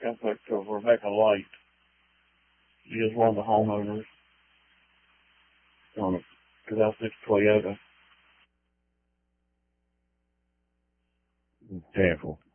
I spoke to Rebecca Light. She is one of the homeowners on a 2006 Toyota. Careful.